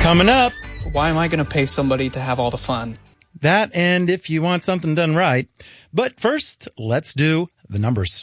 Coming up. Why am I going to pay somebody to have all the fun? That, and if you want something done right. But first, let's do the numbers.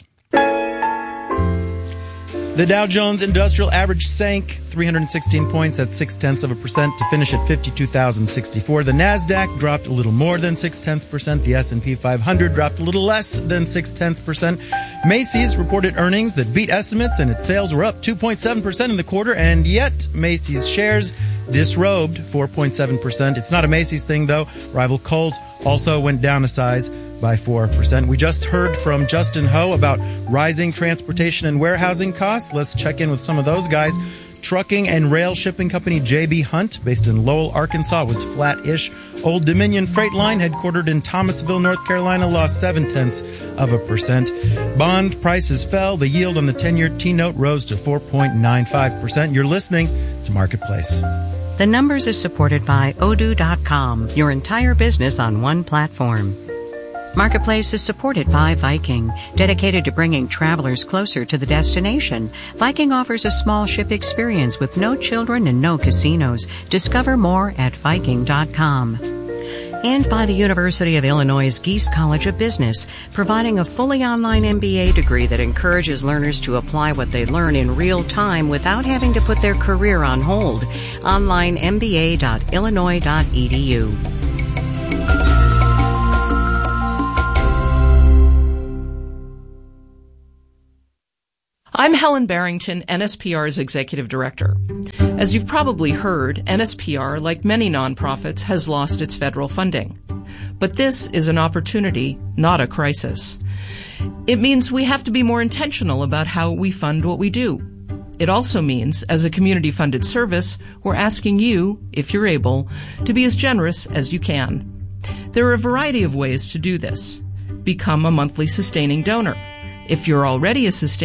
The Dow Jones Industrial Average sank 316 points at 0.6% to finish at 52,064. The Nasdaq dropped a little more than 0.6%. The S&P 500 dropped a little less than 0.6%. Macy's reported earnings that beat estimates, and its sales were up 2.7% in the quarter, and yet Macy's shares disrobed 4.7%. It's not a Macy's thing, though. Rival Kohl's also went down a size by 4%. We just heard from Justin Ho about rising transportation and warehousing costs. Let's check in with some of those guys. Trucking and rail shipping company J.B. Hunt, based in Lowell, Arkansas, was flat-ish. Old Dominion Freight Line, headquartered in Thomasville, North Carolina, lost 0.7%. Bond prices fell. The yield on the 10-year T-note rose to 4.95%. You're listening to Marketplace. The Numbers is supported by Odoo.com, your entire business on one platform. Marketplace is supported by Viking, dedicated to bringing travelers closer to the destination. Viking offers a small ship experience with no children and no casinos. Discover more at Viking.com. And by the University of Illinois' Geese College of Business, providing a fully online MBA degree that encourages learners to apply what they learn in real time without having to put their career on hold. Online mba.illinois.edu. I'm Helen Barrington, NSPR's Executive Director. As you've probably heard, NSPR, like many nonprofits, has lost its federal funding. But this is an opportunity, not a crisis. It means we have to be more intentional about how we fund what we do. It also means, as a community-funded service, we're asking you, if you're able, to be as generous as you can. There are a variety of ways to do this. Become a monthly sustaining donor. If you're already a sustaining